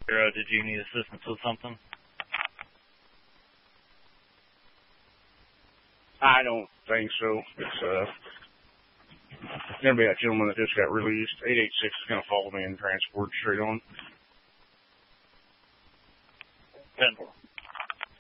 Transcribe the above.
Did you need assistance with something? I don't think so. It's gonna be that gentleman that just got released. 886 is gonna follow me and transport straight on. 10-4.